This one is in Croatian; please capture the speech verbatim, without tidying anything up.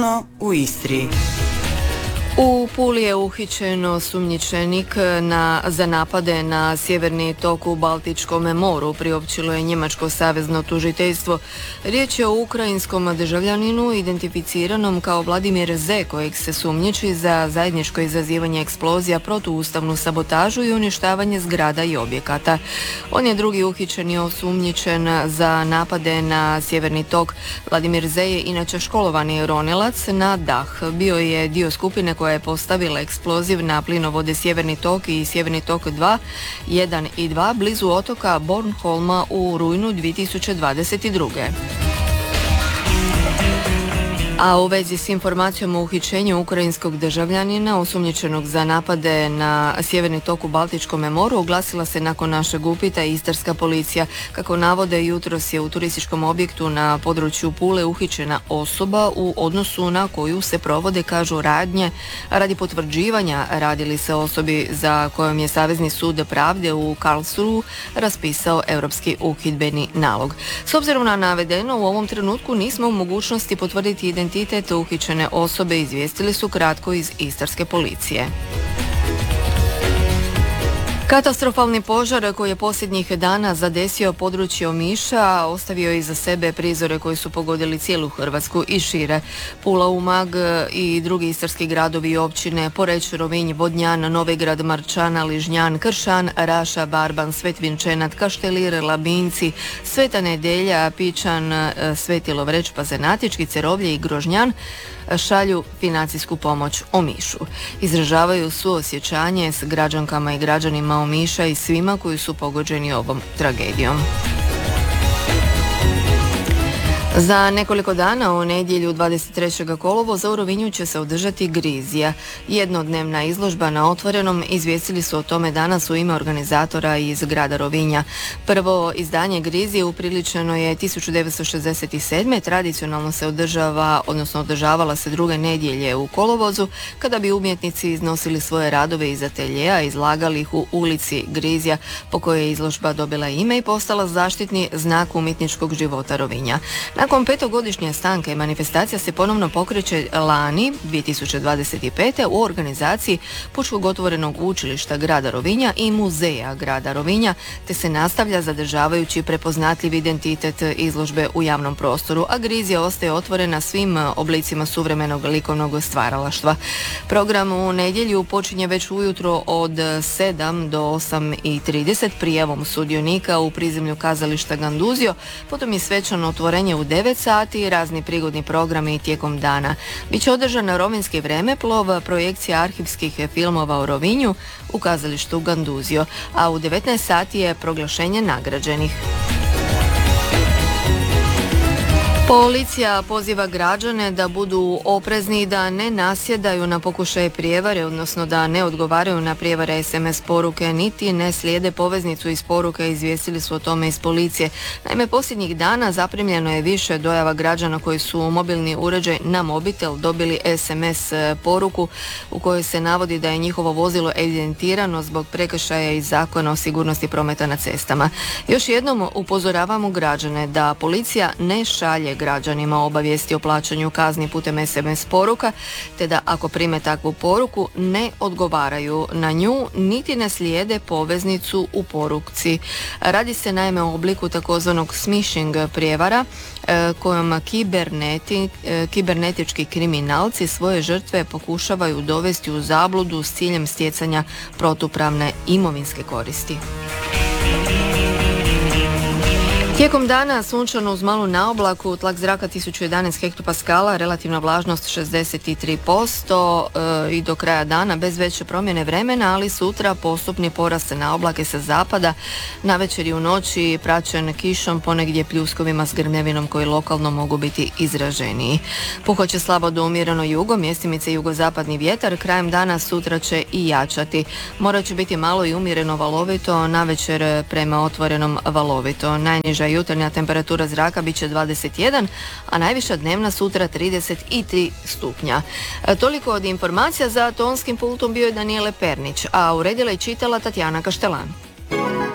aktualno u Istri. U Puli je uhićen osumnjičenik na, za napade na sjeverni tok u Baltičkom moru, priopćilo je njemačko savezno tužiteljstvo. Riječ je o ukrajinskom državljaninu identificiranom kao Vladimir Z, kojeg se sumnjiči za zajedničko izazivanje eksplozija, protuustavnu sabotažu i uništavanje zgrada i objekata. On je drugi uhićen i osumnjičen za napade na sjeverni tok. Vladimir Z je inače školovani ronilac na dah. Bio je dio skupine koja je postavila eksploziv na plinovode Sjeverni tok i Sjeverni tok dva, jedan i dva blizu otoka Bornholma u rujnu dvije tisuće dvadeset druge. A u vezi s informacijom o uhićenju ukrajinskog državljanina osumnjičenog za napade na sjeverni tok u Baltičkom moru oglasila se nakon našeg upita istarska policija. Kako navode, jutros je u turističkom objektu na području Pule uhićena osoba u odnosu na koju se provode, kažu, radnje radi potvrđivanja radi li se osobi za kojom je Savezni sud pravde u Karlsruhu raspisao europski uhidbeni nalog. S obzirom na navedeno, u ovom trenutku nismo u mogućnosti potvrditi identitet Identitet uhićene osobe, izvijestili su kratko iz istarske policije. Katastrofalni požar koji je posljednjih dana zadesio područje Omiša ostavio je iza sebe prizore koji su pogodili cijelu Hrvatsku i šire. Pula, Umag i drugi istarski gradovi i općine, Poreč, Rovinj, Vodnjan, Novigrad, Marčana, Ližnjan, Kršan, Raša, Barban, Svet Vinčenat, Kaštelir, Labinci, Sveta Nedelja, Pičan, Sveti Lovreć, Pazenatički, Cerovlje i Grožnjan šalju financijsku pomoć Omišu. Izražavaju suosjećanje s građankama i građanima Omiša i svima koji su pogođeni ovom tragedijom. Za nekoliko dana u nedjelju dvadeset trećeg kolovoza u Rovinju će se održati Grizija. Jednodnevna izložba na otvorenom, izvijestili su o tome danas u ime organizatora iz grada Rovinja. Prvo izdanje Grizije upriličeno je tisuću devetsto šezdeset sedme. Tradicionalno se održava, odnosno održavala se druge nedjelje u kolovozu, kada bi umjetnici iznosili svoje radove iz ateljeja, izlagali ih u ulici Grizija, po kojoj je izložba dobila ime i postala zaštitni znak umjetničkog života Rovinja. Nakon petogodišnje stanke manifestacija se ponovno pokreće lani dvije tisuće dvadeset pete. u organizaciji Pučkog otvorenog učilišta grada Rovinja i muzeja grada Rovinja, te se nastavlja zadržavajući prepoznatljiv identitet izložbe u javnom prostoru, a Grizija ostaje otvorena svim oblicima suvremenog likovnog stvaralaštva. Program u nedjelju počinje već ujutro od sedam do osam i trideset prijavom sudionika u prizemlju kazališta Ganduzio, potom je svečano otvorenje u devet sati, razni prigodni programi tijekom dana. Biće održan rovinski vremeplov, projekcija arhivskih filmova u Rovinju u kazalištu Ganduzio, a u devetnaest sati je proglašenje nagrađenih. Policija poziva građane da budu oprezni i da ne nasjedaju na pokušaje prijevare, odnosno da ne odgovaraju na prijevare es em es poruke, niti ne slijede poveznicu iz poruke, izvijestili su o tome iz policije. Naime, posljednjih dana zaprimljeno je više dojava građana koji su u mobilni uređaj na mobitel dobili es em es poruku u kojoj se navodi da je njihovo vozilo evidentirano zbog prekršaja iz Zakona o sigurnosti prometa na cestama. Još jednom upozoravamo građane da policija ne šalje građanima obavijesti o plaćanju kazni putem es em es poruka, te da ako prime takvu poruku ne odgovaraju na nju, niti ne slijede poveznicu u poruci. Radi se naime o obliku takozvanog smishing prijevara kojom kiberneti, kibernetički kriminalci svoje žrtve pokušavaju dovesti u zabludu s ciljem stjecanja protupravne imovinske koristi. Tijekom dana sunčano uz malu naoblaku, tlak zraka tisuću jedanaest hektopaskala, relativna vlažnost šezdeset tri posto e, i do kraja dana bez veće promjene vremena, ali sutra postupni porast naoblake sa zapada, navečer i u noći praćen kišom, ponegdje pljuskovima s grmljavinom koji lokalno mogu biti izraženiji. Puhat će slabo do umjereno jugo, mjestimice jugozapadni vjetar, krajem dana sutra će i jačati. Morat će biti malo i umjereno valovito, navečer prema otvorenom valovito. Najniža jutarnja temperatura zraka bit će dvadeset jedan, a najviša dnevna sutra trideset tri stupnja. E, toliko od informacija. Za tonskim pultom bio je Danijele Pernić, a uredila i čitala Tatjana Kaštelan.